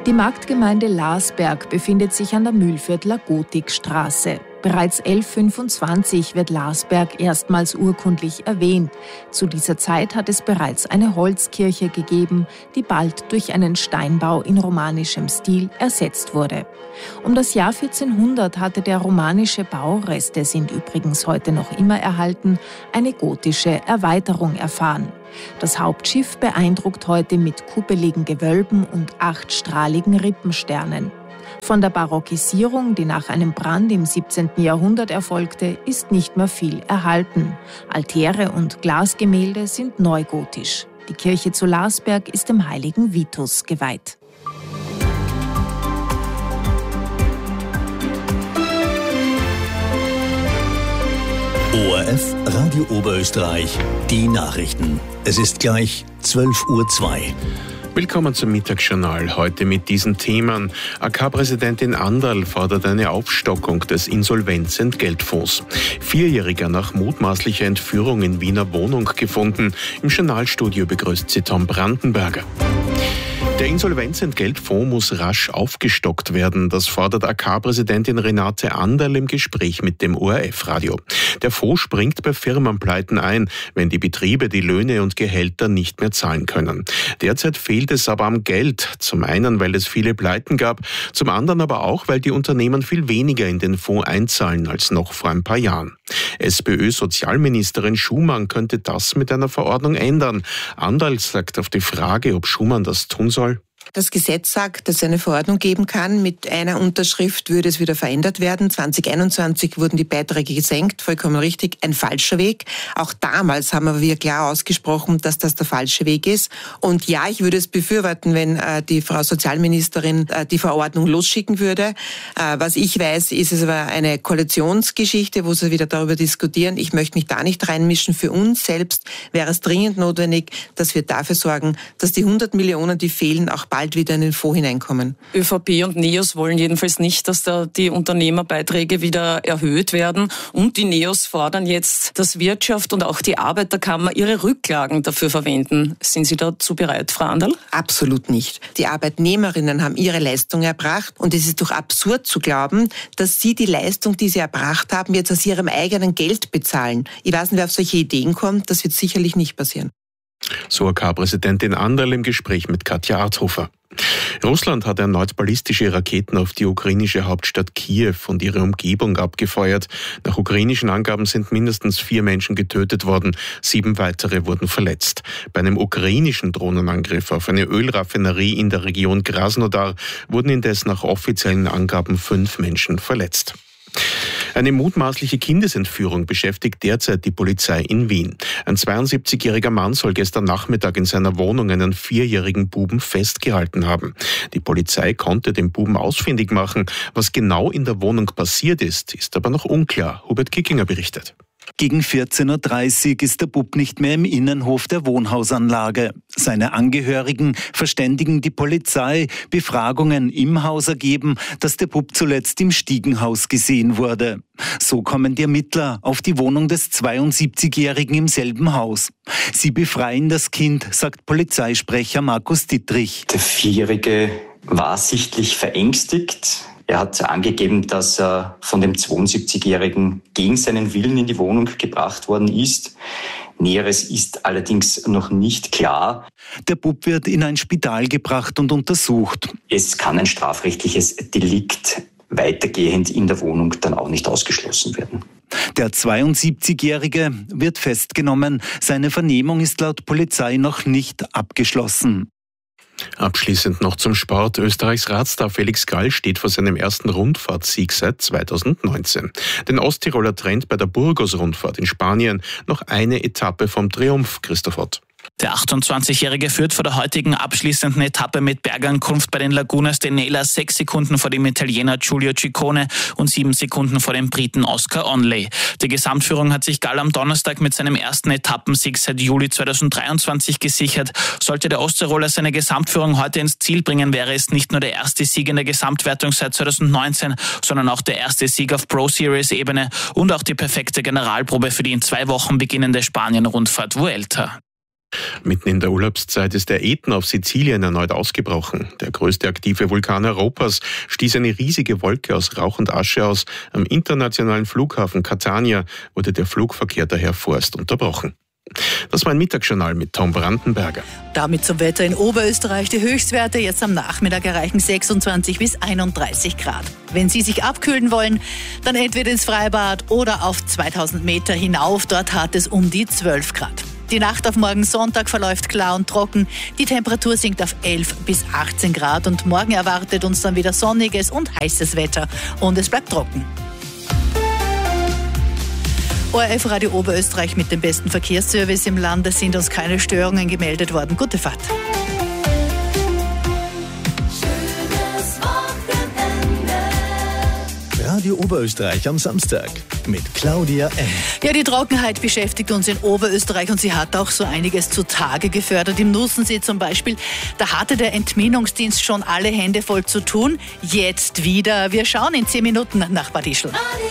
Die Marktgemeinde Larsberg befindet sich an der Mühlviertler Gotikstraße. Bereits 1125 wird Larsberg erstmals urkundlich erwähnt. Zu dieser Zeit hat es bereits eine Holzkirche gegeben, die bald durch einen Steinbau in romanischem Stil ersetzt wurde. Um das Jahr 1400 hatte der romanische Bau, Reste sind übrigens heute noch immer erhalten, eine gotische Erweiterung erfahren. Das Hauptschiff beeindruckt heute mit kuppeligen Gewölben und 8strahligen Rippensternen. Von der Barockisierung, die nach einem Brand im 17. Jahrhundert erfolgte, ist nicht mehr viel erhalten. Altäre und Glasgemälde sind neugotisch. Die Kirche zu Larsberg ist dem heiligen Vitus geweiht. ORF Radio Oberösterreich, die Nachrichten. Es ist gleich 12:02 Uhr. Willkommen zum Mittagsjournal. Heute mit diesen Themen. AK-Präsidentin Anderl fordert eine Aufstockung des Insolvenzentgeltfonds. Vierjähriger nach mutmaßlicher Entführung in Wiener Wohnung gefunden. Im Journalstudio begrüßt sie Tom Brandenberger. Der Insolvenzentgeltfonds muss rasch aufgestockt werden. Das fordert AK-Präsidentin Renate Anderl im Gespräch mit dem ORF-Radio. Der Fonds springt bei Firmenpleiten ein, wenn die Betriebe die Löhne und Gehälter nicht mehr zahlen können. Derzeit fehlt es aber am Geld. Zum einen, weil es viele Pleiten gab, zum anderen aber auch, weil die Unternehmen viel weniger in den Fonds einzahlen als noch vor ein paar Jahren. SPÖ-Sozialministerin Schumann könnte das mit einer Verordnung ändern. Anderl sagt auf die Frage, ob Schumann das tun soll: Das Gesetz sagt, dass es eine Verordnung geben kann. Mit einer Unterschrift würde es wieder verändert werden. 2021 wurden die Beiträge gesenkt. Vollkommen richtig, ein falscher Weg. Auch damals haben wir klar ausgesprochen, dass das der falsche Weg ist. Und ja, ich würde es befürworten, wenn die Frau Sozialministerin die Verordnung losschicken würde. Was ich weiß, ist es aber eine Koalitionsgeschichte, wo sie wieder darüber diskutieren. Ich möchte mich da nicht reinmischen. Für uns selbst wäre es dringend notwendig, dass wir dafür sorgen, dass die 100 Millionen, die fehlen, auch bald wieder in den Fonds hineinkommen. ÖVP und NEOS wollen jedenfalls nicht, dass da die Unternehmerbeiträge wieder erhöht werden. Und die NEOS fordern jetzt, dass Wirtschaft und auch die Arbeiterkammer ihre Rücklagen dafür verwenden. Sind Sie dazu bereit, Frau Anderl? Absolut nicht. Die Arbeitnehmerinnen haben ihre Leistung erbracht und es ist doch absurd zu glauben, dass sie die Leistung, die sie erbracht haben, jetzt aus ihrem eigenen Geld bezahlen. Ich weiß nicht, wer auf solche Ideen kommt. Das wird sicherlich nicht passieren. So AK-Präsidentin Anderl im Gespräch mit Katja Arthofer. Russland hat erneut ballistische Raketen auf die ukrainische Hauptstadt Kiew und ihre Umgebung abgefeuert. Nach ukrainischen Angaben sind mindestens 4 Menschen getötet worden, 7 weitere wurden verletzt. Bei einem ukrainischen Drohnenangriff auf eine Ölraffinerie in der Region Krasnodar wurden indes nach offiziellen Angaben 5 Menschen verletzt. Eine mutmaßliche Kindesentführung beschäftigt derzeit die Polizei in Wien. Ein 72-jähriger Mann soll gestern Nachmittag in seiner Wohnung einen 4-jährigen Buben festgehalten haben. Die Polizei konnte den Buben ausfindig machen. Was genau in der Wohnung passiert ist aber noch unklar. Hubert Kickinger berichtet. Gegen 14:30 Uhr ist der Bub nicht mehr im Innenhof der Wohnhausanlage. Seine Angehörigen verständigen die Polizei, Befragungen im Haus ergeben, dass der Bub zuletzt im Stiegenhaus gesehen wurde. So kommen die Ermittler auf die Wohnung des 72-Jährigen im selben Haus. Sie befreien das Kind, sagt Polizeisprecher Markus Dittrich. Der 4-Jährige war sichtlich verängstigt. Er hat angegeben, dass er von dem 72-Jährigen gegen seinen Willen in die Wohnung gebracht worden ist. Näheres ist allerdings noch nicht klar. Der Bub wird in ein Spital gebracht und untersucht. Es kann ein strafrechtliches Delikt weitergehend in der Wohnung dann auch nicht ausgeschlossen werden. Der 72-Jährige wird festgenommen. Seine Vernehmung ist laut Polizei noch nicht abgeschlossen. Abschließend noch zum Sport. Österreichs Radstar Felix Gall steht vor seinem ersten Rundfahrtsieg seit 2019. Den Osttiroler trennt bei der Burgos-Rundfahrt in Spanien noch eine Etappe vom Triumph. Christoph Ott. Der 28-Jährige führt vor der heutigen abschließenden Etappe mit Bergankunft bei den Lagunas de Nela 6 Sekunden vor dem Italiener Giulio Ciccone und 7 Sekunden vor dem Briten Oscar Onley. Die Gesamtführung hat sich Gall am Donnerstag mit seinem ersten Etappensieg seit Juli 2023 gesichert. Sollte der Osttiroler seine Gesamtführung heute ins Ziel bringen, wäre es nicht nur der erste Sieg in der Gesamtwertung seit 2019, sondern auch der erste Sieg auf Pro-Series-Ebene und auch die perfekte Generalprobe für die in 2 Wochen beginnende Spanien-Rundfahrt Vuelta. Mitten in der Urlaubszeit ist der Ätna auf Sizilien erneut ausgebrochen. Der größte aktive Vulkan Europas stieß eine riesige Wolke aus Rauch und Asche aus. Am internationalen Flughafen Catania wurde der Flugverkehr daher vorerst unterbrochen. Das war ein Mittagsjournal mit Tom Brandenberger. Damit zum Wetter in Oberösterreich. Die Höchstwerte jetzt am Nachmittag erreichen 26 bis 31 Grad. Wenn Sie sich abkühlen wollen, dann entweder ins Freibad oder auf 2000 Meter hinauf. Dort hat es um die 12 Grad. Die Nacht auf morgen Sonntag verläuft klar und trocken. Die Temperatur sinkt auf 11 bis 18 Grad und morgen erwartet uns dann wieder sonniges und heißes Wetter und es bleibt trocken. ORF Radio Oberösterreich mit dem besten Verkehrsservice im Lande sind uns keine Störungen gemeldet worden. Gute Fahrt. Radio Oberösterreich am Samstag mit Claudia M. Ja, die Trockenheit beschäftigt uns in Oberösterreich und sie hat auch so einiges zutage gefördert. Im Nussensee zum Beispiel, da hatte der Entminungsdienst schon alle Hände voll zu tun. Jetzt wieder. Wir schauen in 10 Minuten nach Bad Ischl.